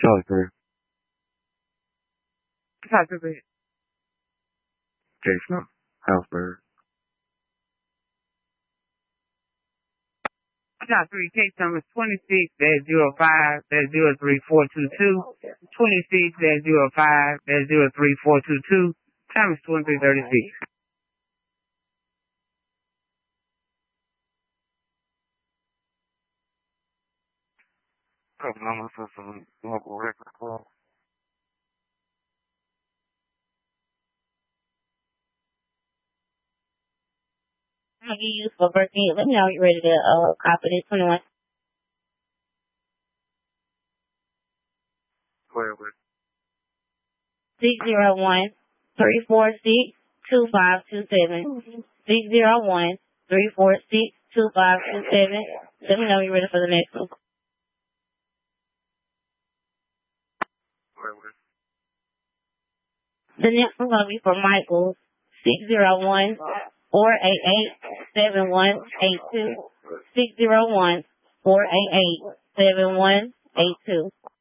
Salisbury. Salisbury. Jason. Houseburg. I got 3 case numbers 26-05-03422, 26-05-03422, time is 23:36. Couple numbers for some local record call. I'm going to give you for birthday. Let me know when you're ready to copy this 21. 601-346-2527. 601-346-2527. Let me know when you're ready for the next one. The next one's going to be for Michael. 601-488-7182. 601-488-7182.